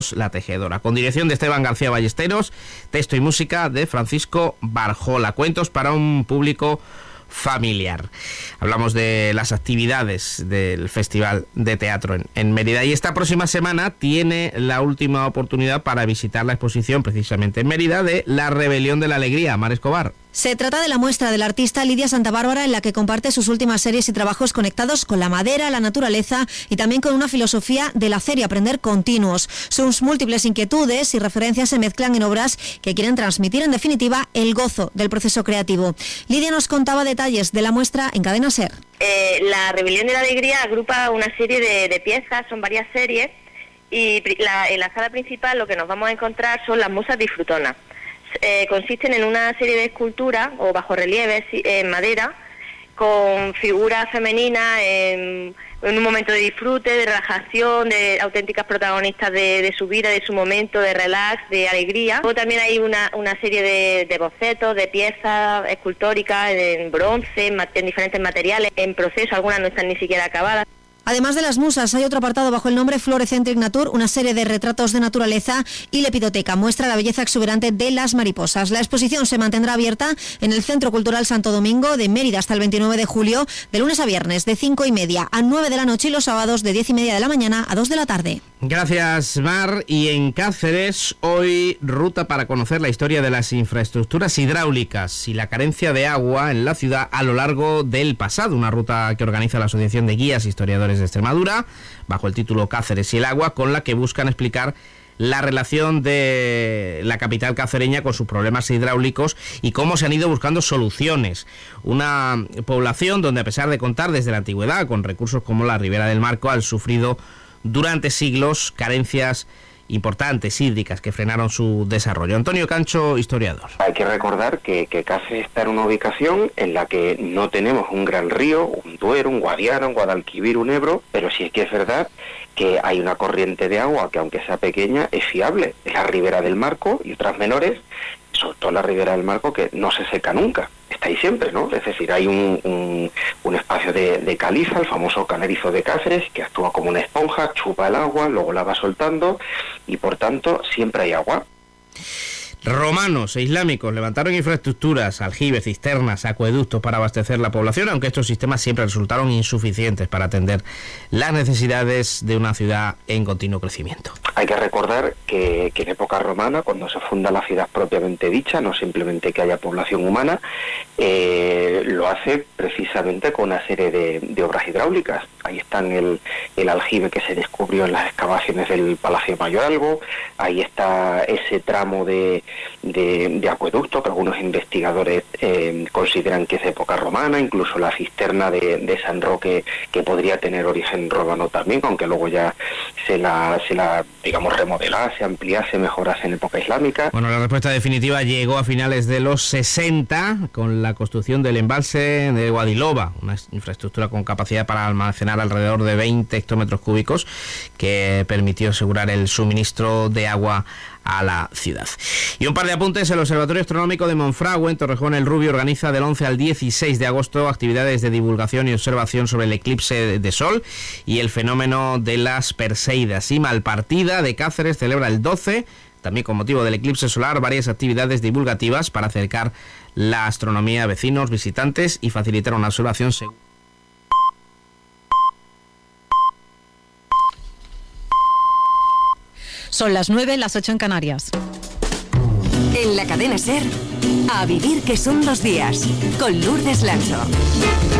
La Tejedora, con dirección de Esteban García Ballesteros, texto y música de Francisco Barjola, cuentos para un público familiar. Hablamos de las actividades del Festival de Teatro en Mérida, y esta próxima semana tiene la última oportunidad para visitar la exposición precisamente en Mérida de La Rebelión de la Alegría. Mar Escobar. Se trata de la muestra del artista Lidia Santa Bárbara, en la que comparte sus últimas series y trabajos conectados con la madera, la naturaleza y también con una filosofía del hacer y aprender continuos. Sus múltiples inquietudes y referencias se mezclan en obras que quieren transmitir, en definitiva, el gozo del proceso creativo. Lidia nos contaba detalles de la muestra en Cadena SER. La Rebelión de la Alegría agrupa una serie de piezas, son varias series, y en la sala principal lo que nos vamos a encontrar son las musas disfrutonas. Consisten en una serie de esculturas o bajorrelieves en madera con figuras femeninas en un momento de disfrute, de relajación, de auténticas protagonistas de su vida, de su momento, de relax, de alegría. Luego también hay una serie de bocetos, de piezas escultóricas en bronce, en diferentes materiales, en proceso, algunas no están ni siquiera acabadas. Además de las musas, hay otro apartado bajo el nombre Florecentric Nature, una serie de retratos de naturaleza, y Lepidoteca muestra la belleza exuberante de las mariposas. La exposición se mantendrá abierta en el Centro Cultural Santo Domingo de Mérida hasta el 29 de julio, de lunes a viernes, de 5:30 a 9 de la noche, y los sábados de 10:30 de la mañana a 2 de la tarde. Gracias, Mar. Y en Cáceres, hoy ruta para conocer la historia de las infraestructuras hidráulicas y la carencia de agua en la ciudad a lo largo del pasado. Una ruta que organiza la Asociación de Guías Historiadores de Extremadura, bajo el título Cáceres y el agua, con la que buscan explicar la relación de la capital cacereña con sus problemas hidráulicos y cómo se han ido buscando soluciones. Una población donde, a pesar de contar desde la antigüedad con recursos como la Ribera del Marco, han sufrido durante siglos carencias importantes hídricas que frenaron su desarrollo. Antonio Cancho, historiador. Hay que recordar que Cáceres está en una ubicación en la que no tenemos un gran río, un Duero, un Guadiana, un Guadalquivir, un Ebro, pero sí es que es verdad que hay una corriente de agua que, aunque sea pequeña, es fiable. Es la Ribera del Marco y otras menores, sobre todo la Ribera del Marco, que no se seca nunca, está ahí siempre, ¿no? Es decir, hay un espacio de caliza, el famoso calerizo de Cáceres, que actúa como una esponja, chupa el agua, luego la va soltando, y por tanto siempre hay agua. Romanos e islámicos levantaron infraestructuras, aljibes, cisternas, acueductos para abastecer la población, aunque estos sistemas siempre resultaron insuficientes para atender las necesidades de una ciudad en continuo crecimiento. Hay que recordar que en época romana, cuando se funda la ciudad propiamente dicha, no simplemente que haya población humana, lo hace precisamente con una serie de obras hidráulicas. Ahí están el aljibe que se descubrió en las excavaciones del Palacio Mayoralgo, ahí está ese tramo de acueducto que algunos investigadores consideran que es de época romana, incluso la cisterna de San Roque, que podría tener origen romano también, aunque luego ya se la digamos remodelase, ampliase, mejorase en época islámica. Bueno, la respuesta definitiva llegó a finales de los 60 con la construcción del embalse de Guadilova, una infraestructura con capacidad para almacenar alrededor de 20 hectómetros cúbicos que permitió asegurar el suministro de agua a la ciudad. Y un par de apuntes: el Observatorio Astronómico de Monfragüe, en Torrejón el Rubio, organiza del 11 al 16 de agosto actividades de divulgación y observación sobre el eclipse de sol y el fenómeno de las Perseidas. Y Malpartida de Cáceres celebra el 12, también con motivo del eclipse solar, varias actividades divulgativas para acercar la astronomía a vecinos, visitantes y facilitar una observación segura. Son las 9, las 8 en Canarias. En la cadena SER, a vivir que son 2 días, con Lourdes Lancho.